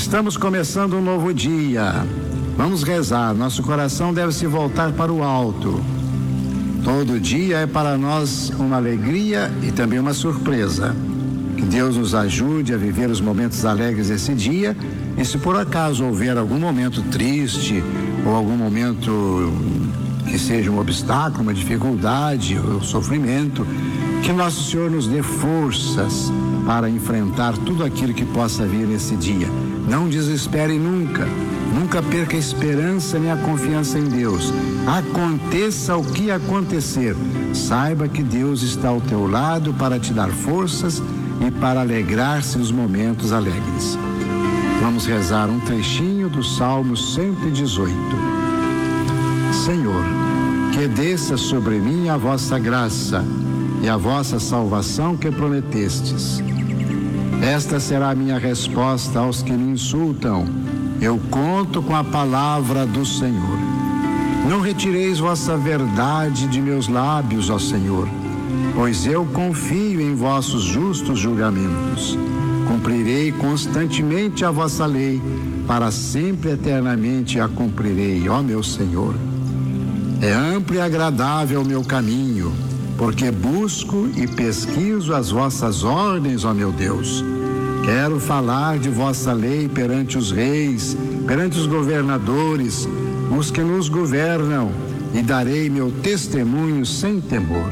Estamos começando um novo dia. Vamos rezar. Nosso coração deve se voltar para o alto. Todo dia é para nós uma alegria e também uma surpresa. Que Deus nos ajude a viver os momentos alegres desse dia. E se por acaso houver algum momento triste ou algum momento que seja um obstáculo, uma dificuldade ou sofrimento, que Nosso Senhor nos dê forças para enfrentar tudo aquilo que possa vir nesse dia. Não desespere nunca. Nunca perca a esperança nem a confiança em Deus. Aconteça o que acontecer, saiba que Deus está ao teu lado para te dar forças e para alegrar-se nos momentos alegres. Vamos rezar um trechinho do Salmo 118. Senhor, que desça sobre mim a vossa graça e a vossa salvação que prometestes. Esta será a minha resposta aos que me insultam. Eu conto com a palavra do Senhor. Não retireis vossa verdade de meus lábios, ó Senhor, pois eu confio em vossos justos julgamentos. Cumprirei constantemente a vossa lei, para sempre eternamente a cumprirei, ó meu Senhor. É amplo e agradável o meu caminho, porque busco e pesquiso as vossas ordens, ó meu Deus. Quero falar de vossa lei perante os reis, perante os governadores, os que nos governam, e darei meu testemunho sem temor.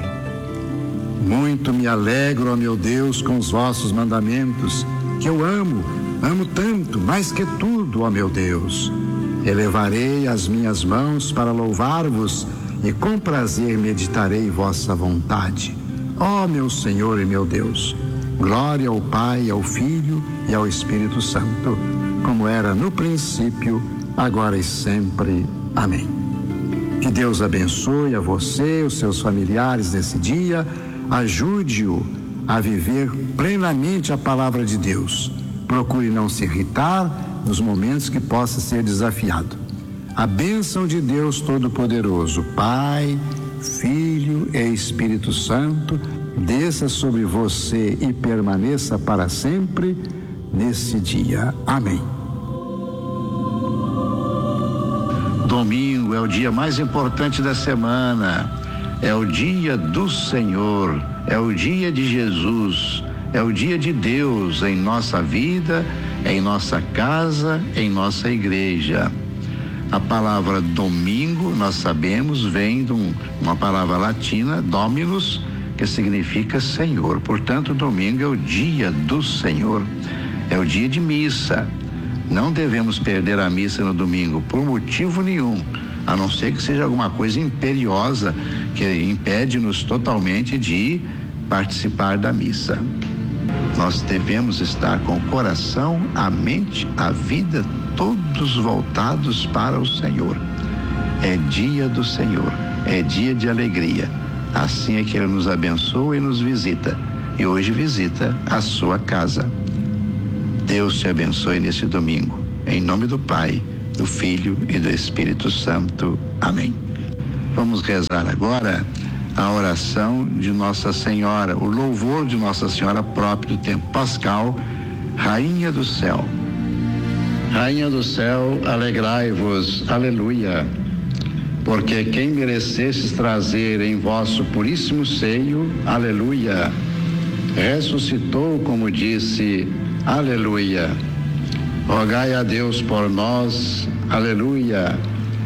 Muito me alegro, ó meu Deus, com os vossos mandamentos, que eu amo tanto, mais que tudo, ó meu Deus. Elevarei as minhas mãos para louvar-vos, e com prazer meditarei vossa vontade. Ó meu Senhor e meu Deus, glória ao Pai, ao Filho e ao Espírito Santo, como era no princípio, agora e sempre. Amém. Que Deus abençoe a você e os seus familiares nesse dia, ajude-o a viver plenamente a palavra de Deus. Procure não se irritar nos momentos que possa ser desafiado. A bênção de Deus Todo-Poderoso, Pai, Filho e Espírito Santo, desça sobre você e permaneça para sempre nesse dia. Amém. Domingo é o dia mais importante da semana. É o dia do Senhor, é o dia de Jesus, é o dia de Deus em nossa vida, em nossa casa, em nossa igreja. A palavra domingo, nós sabemos, vem de uma palavra latina, dominus, que significa Senhor. Portanto, domingo é o dia do Senhor, é o dia de missa. Não devemos perder a missa no domingo por motivo nenhum, a não ser que seja alguma coisa imperiosa que impede-nos totalmente de participar da missa. Nós devemos estar com o coração, a mente, a vida, todos voltados para o Senhor. É dia do Senhor, é dia de alegria. Assim é que Ele nos abençoa e nos visita. E hoje visita a sua casa. Deus te abençoe nesse domingo. Em nome do Pai, do Filho e do Espírito Santo. Amém. Vamos rezar agora a oração de Nossa Senhora, o louvor de Nossa Senhora próprio do tempo pascal, Rainha do Céu. Rainha do céu, alegrai-vos, aleluia, porque quem merecestes trazer em vosso puríssimo seio, aleluia, ressuscitou como disse, aleluia. Rogai a Deus por nós, aleluia.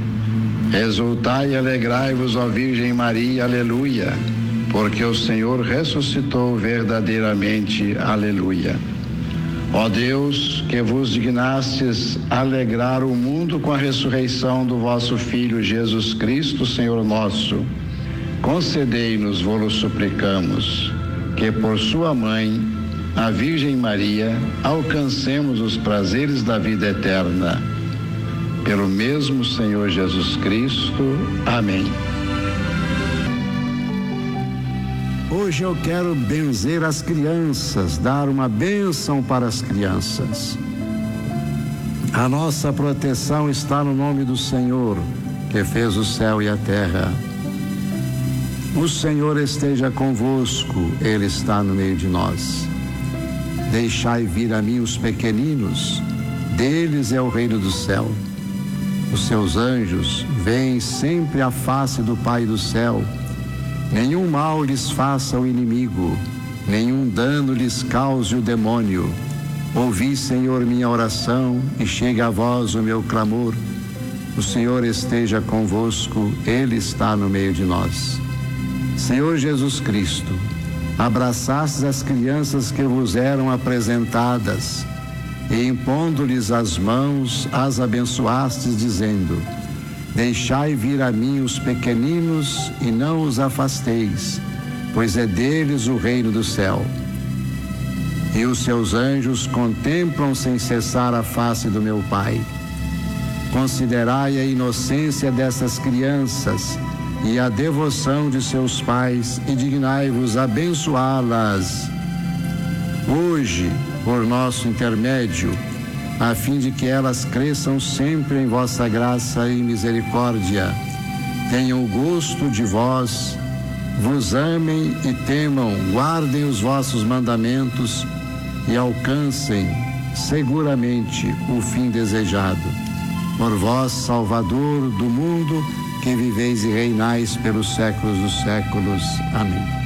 Exultai e alegrai-vos, ó Virgem Maria, aleluia, porque o Senhor ressuscitou verdadeiramente, aleluia. Ó Deus, que vos dignastes alegrar o mundo com a ressurreição do vosso Filho Jesus Cristo, Senhor nosso, concedei-nos, vô-lo suplicamos, que por sua mãe, a Virgem Maria, alcancemos os prazeres da vida eterna. Pelo mesmo Senhor Jesus Cristo. Amém. Hoje eu quero benzer as crianças, dar uma bênção para as crianças. A nossa proteção está no nome do Senhor, que fez o céu e a terra. O Senhor esteja convosco, Ele está no meio de nós. Deixai vir a mim os pequeninos, deles é o reino do céu. Os seus anjos veem sempre a face do Pai do céu. Nenhum mal lhes faça o inimigo, nenhum dano lhes cause o demônio. Ouvi, Senhor, minha oração, e chegue a vós o meu clamor. O Senhor esteja convosco, Ele está no meio de nós. Senhor Jesus Cristo, abraçastes as crianças que vos eram apresentadas, e impondo-lhes as mãos, as abençoastes, dizendo: deixai vir a mim os pequeninos e não os afasteis, pois é deles o reino do céu. E os seus anjos contemplam sem cessar a face do meu Pai. Considerai a inocência dessas crianças e a devoção de seus pais, e dignai-vos abençoá-las hoje, por nosso intermédio, a fim de que elas cresçam sempre em vossa graça e misericórdia, tenham o gosto de vós, vos amem e temam, guardem os vossos mandamentos e alcancem seguramente o fim desejado. Por vós, Salvador do mundo, que viveis e reinais pelos séculos dos séculos. Amém.